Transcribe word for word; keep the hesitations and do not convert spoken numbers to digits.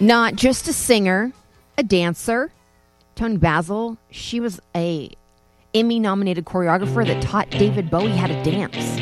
Not just a singer, a dancer. Toni Basil, she was a Emmy-nominated choreographer that taught David Bowie how to dance.